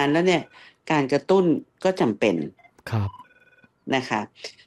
านแล้วเนี่ยการกระตุ้นก็จำเป็นครับนะคะ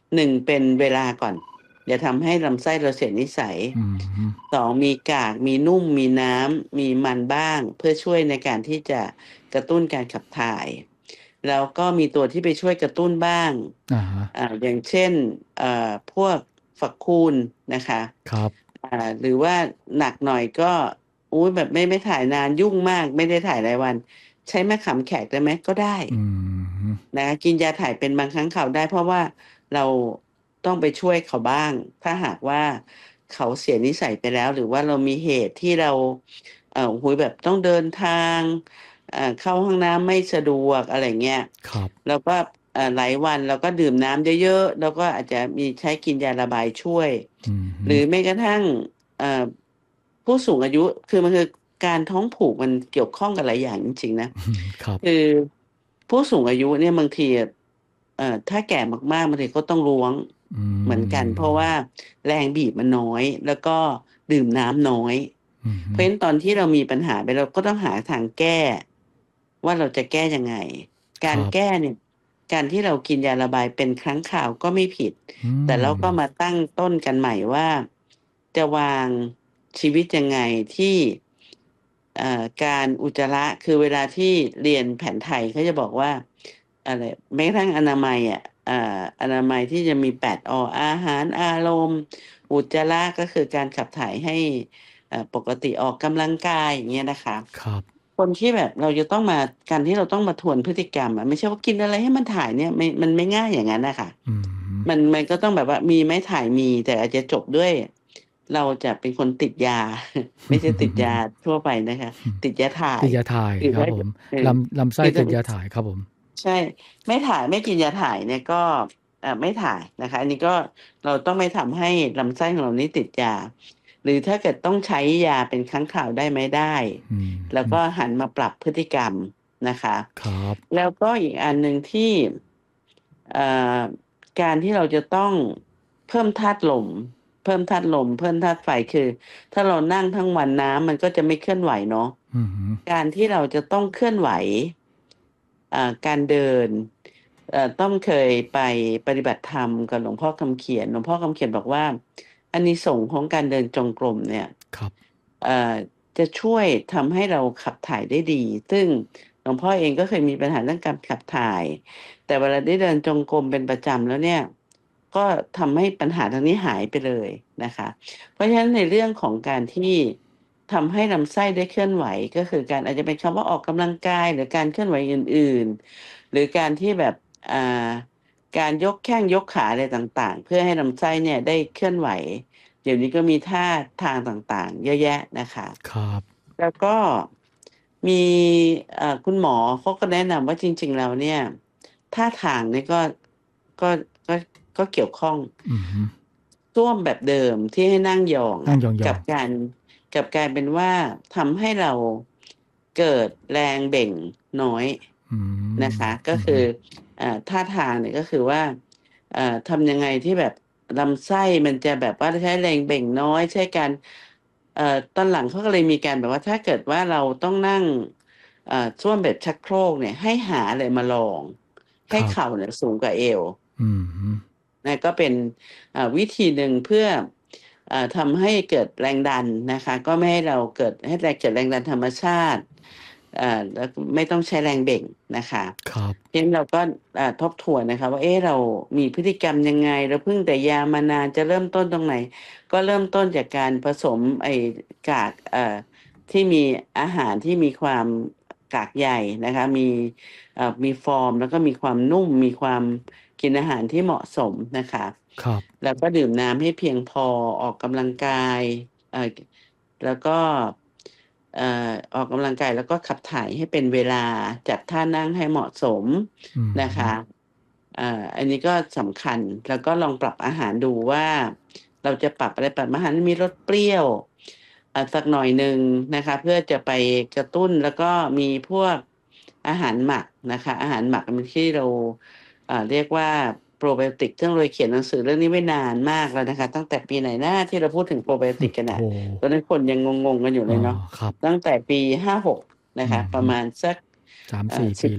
1เป็นเวลาก่อนอย่าทำให้ลำไส้เราเสียนิสัยอืม 2มีกากมีนุ่มมีน้ำมีมันบ้างเพื่อช่วยในการที่จะกระตุ้นการขับถ่ายแล้วก็มีตัวที่ไปช่วยกระตุ้นบ้างฮะอย่างเช่นพวกฝักคูณนะคะครับหรือว่าหนักหน่อยก็อุ้ยแบบไม่ถ่ายนานยุ่งมากไม่ได้ถ่ายรายวันใช้มะขามแขกได้ไหมก็ได้อืมนะกินยาถ่ายเป็นบางครั้งเขาได้เพราะว่าเราต้องไปช่วยเขาบ้างถ้าหากว่าเขาเสียนิสัยไปแล้วหรือว่าเรามีเหตุที่เราหุยแบบต้องเดินทางเข้าห้องน้ำไม่สะดวกอะไรเงี้ยครับแล้วก็หลายวันเราก็ดื่มน้ำเยอะๆแล้วก็อาจจะมีใช้กินยาระบายช่วยอืหรือมแม้กระทั่งเอ่อผู้สูงอายุคือมันคือการท้องผูกมันเกี่ยวข้องกับหลายอย่างจริงๆนะครับคือผู้สูงอายุเนี่ยบางทีถ้าแก่มากๆบางทีก็ต้องล้วงอืเหมือนกันเพราะว่ามแรงบีบมันน้อยแล้วก็ดื่มน้ำน้อยอืเพราะฉะนั้นตอนที่เรามีปัญหาไปเราก็ต้องหาทางแก้ว่าเราจะแก้ยังไงคการรับแก้เนี่ยการที่เรากินยาระบายเป็นครั้งคราวก็ไม่ผิดอืแต่เราก็มมาตั้งต้นกันใหม่ว่าจะวางชีวิตยังไงที่การอุจจาระคือเวลาที่เรียนแผนไทยเขาจะบอกว่าอะไรแม้กระทั่งอนามัยอนามัยที่จะมี8 ออาหารอารมณ์อุจจาระก็คือการขับถ่ายให้ปกติออกกำลังกายอย่างเงี้ยนะคะครับคนที่แบบเราจะต้องมาการที่เราต้องมาทวนพฤติกรรมไม่ใช่ว่ากินอะไรให้มันถ่ายเนี่ยมันไม่ง่ายอย่างนั้นนะคะอืมมันก็ต้องแบบว่ามีไหมถ่ายมีแต่อาจจะจบด้วยเราจะเป็นคนติดยาไม่ใช่ติดยาทั่วไปนะคะติดยาถ่ายติดยาถ่ายคือถ้าครับผมเออลำไส้คือถ้าติดยาถ่ายครับผมใช่ไม่ถ่ายไม่กินยาถ่ายเนี่ยก็ไม่ถ่ายนะคะอันนี้ก็เราต้องไม่ทำให้ลำไส้ของเรานี้ติดยาหรือถ้าเกิดต้องใช้ยาเป็นครั้งคราวได้ไหมได้อืมแล้วก็หันมาปรับพฤติกรรมนะคะครับแล้วก็อีกอันหนึ่งที่เอ่อการที่เราจะต้องเพิ่มธาตุลมเพิ่มธาตุลมเพิ่มธาตุไฟคือถ้าเรานั่งทั้งวันน้ำมันก็จะไม่เคลื่อนไหวเนาะอืมการที่เราจะต้องเคลื่อนไหวการเดินต้อมเคยไปปฏิบัติธรรมกับหลวงพ่อคำเขียนหลวงพ่อคำเขียนบอกว่าอานิสงส์ของการเดินจงกรมเนี่ยครับเอ่อจะช่วยทำให้เราขับถ่ายได้ดีซึ่งหลวงพ่อเองก็เคยมีปัญหาเรื่องการขับถ่ายแต่เวลาได้เดินจงกรมเป็นประจำแล้วเนี่ยก็ทำให้ปัญหาทางนี้หายไปเลยนะคะเพราะฉะนั้นในเรื่องของการที่ทำให้ลำไส้ได้เคลื่อนไหวก็คือการอาจจะเป็นคำว่าออกกำลังกายหรือการเคลื่อนไหวอื่นๆหรือการที่แบบอ่าการยกแข้งยกขาอะไรต่างๆเพื่อให้ลำไส้เนี่ยได้เคลื่อนไหวเดี๋ยวนี้ก็มีท่าทางต่างๆเยอะแยะนะคะครับแล้วก็มีคุณหมอเขาก็แนะนำว่าจริงๆแล้วเนี่ยท่าทางเนี่ยก็ก็ก็เกี่ยวข้องอืมส้วมแบบเดิมที่ให้นั่งยองนั่งยองกับการเป็นว่าทำให้เราเกิดแรงเบ่งน้อยๆอืมนะคะก็อืคือมท่าทางเนี่ยก็คือว่าทำยังไงที่แบบลำไส้มันจะแบบว่าใช้แรงเบ่งน้อยใช้การตอนหลังเขาก็เลยมีการแบบว่าถ้าเกิดว่าเราต้องนั่งส้วมแบบชักโครกเนี่ยให้หาอะไรมาลองให้ครับเข่าเนี่ยสูงกว่าเอวอืมนะก็เป็นวิธีหนึ่งเพื่อทำให้เกิดแรงดันนะคะก็ไม่ให้เราเกิดแรงดันธรรมชาติแล้วไม่ต้องใช้แรงเบ่งนะคะครับเพราะฉะนั้นเราก็ทบทวนนะคะว่าเรามีพฤติกรรมยังไงเราเพิ่งแต่ยามานานจะเริ่มต้นตรงไหนก็เริ่มต้นจากการผสมไอ้กากที่มีอาหารที่มีความกากใยนะคะมีฟอร์มแล้วก็มีความนุ่มมีความกินอาหารที่เหมาะสมนะคะครับแล้วก็ดื่มน้ำให้เพียงพอออกกำลังกายเอ่อแล้วก็เอ่อออกกำลังกายแล้วก็ขับถ่ายให้เป็นเวลาจัดท่านั่งให้เหมาะสมอืนะคะมอ่าอันนี้ก็สำคัญแล้วก็ลองปรับอาหารดูว่าเราจะปรับอะไรปรับอาหารให้มีรสเปรี้ยวสักหน่อยหนึ่งนะคะเพื่อจะไปกระตุ้นแล้วก็มีพวกอาหารหมักนะคะอาหารหมักมันที่เราเรียกว่าโปรไบโอติกซึ่งเราเขียนหนังสือเรื่องนี้ไว้นานมากแล้วนะคะตั้งแต่ปีไหนหน้าที่เราพูดถึงโปรไบโอติกกันโอ้อ่ะโฮตอนนั้นคนยังงงๆกันอยู่อ๋อเลยเนาะครับตั้งแต่ปี56นะอืคะประมมาณสัก 3-4 สิบปี